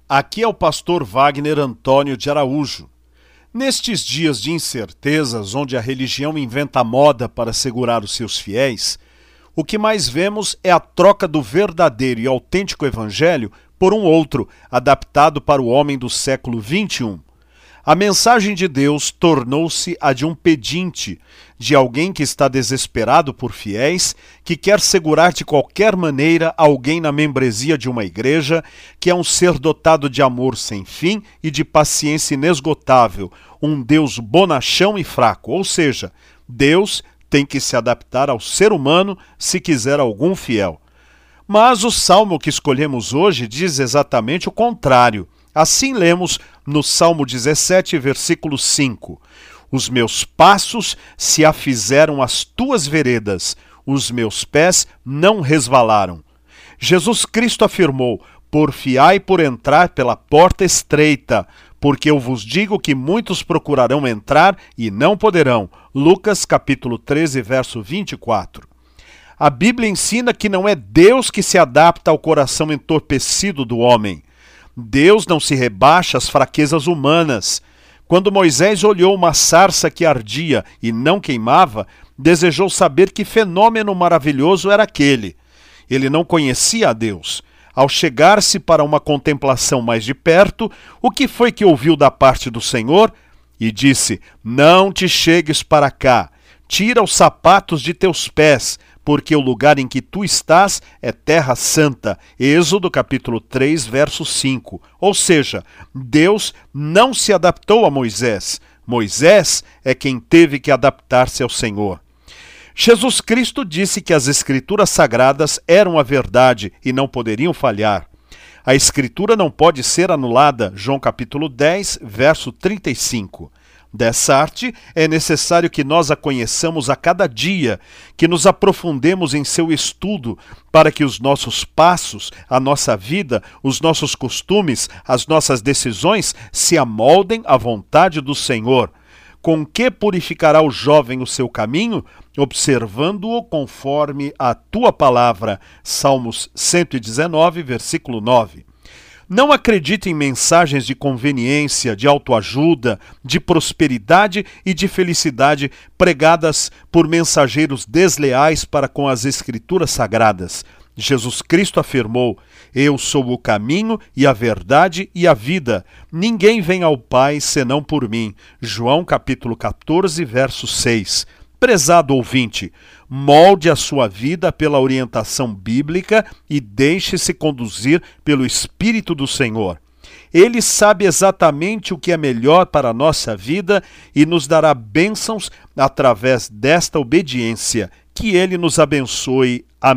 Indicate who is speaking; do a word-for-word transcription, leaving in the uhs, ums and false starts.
Speaker 1: Aqui é o pastor Wagner Antônio de Araújo. Nestes dias de incertezas, onde a religião inventa moda para segurar os seus fiéis, o que mais vemos é a troca do verdadeiro e autêntico evangelho por um outro, adaptado para o homem do século vinte e um. A mensagem de Deus tornou-se a de um pedinte, de alguém que está desesperado por fiéis, que quer segurar de qualquer maneira alguém na membresia de uma igreja, que é um ser dotado de amor sem fim e de paciência inesgotável, um Deus bonachão e fraco, ou seja, Deus tem que se adaptar ao ser humano se quiser algum fiel. Mas o salmo que escolhemos hoje diz exatamente o contrário. Assim lemos no Salmo dezessete, versículo cinco. Os meus passos se afizeram às tuas veredas, os meus pés não resvalaram. Jesus Cristo afirmou: porfiai por entrar pela porta estreita, porque eu vos digo que muitos procurarão entrar e não poderão. Lucas capítulo treze, verso vinte e quatro. A Bíblia ensina que não é Deus que se adapta ao coração entorpecido do homem. Deus não se rebaixa às fraquezas humanas. Quando Moisés olhou uma sarça que ardia e não queimava, desejou saber que fenômeno maravilhoso era aquele. Ele não conhecia a Deus. Ao chegar-se para uma contemplação mais de perto, o que foi que ouviu da parte do Senhor? E disse: não te chegues para cá, tira os sapatos de teus pés, porque o lugar em que tu estás é terra santa. Êxodo capítulo três, verso cinco. Ou seja, Deus não se adaptou a Moisés. Moisés é quem teve que adaptar-se ao Senhor. Jesus Cristo disse que as Escrituras Sagradas eram a verdade e não poderiam falhar. A Escritura não pode ser anulada. João capítulo dez, verso trinta e cinco. Dessa arte, é necessário que nós a conheçamos a cada dia, que nos aprofundemos em seu estudo, para que os nossos passos, a nossa vida, os nossos costumes, as nossas decisões se amoldem à vontade do Senhor. Com que purificará o jovem o seu caminho? Observando-o conforme a tua palavra. Salmos cento e dezenove, versículo nove. Não acredite em mensagens de conveniência, de autoajuda, de prosperidade e de felicidade pregadas por mensageiros desleais para com as Escrituras Sagradas. Jesus Cristo afirmou: eu sou o caminho e a verdade e a vida. Ninguém vem ao Pai senão por mim. João capítulo quatorze, verso seis. Prezado ouvinte, molde a sua vida pela orientação bíblica e deixe-se conduzir pelo Espírito do Senhor. Ele sabe exatamente o que é melhor para a nossa vida e nos dará bênçãos através desta obediência. Que Ele nos abençoe. Amém.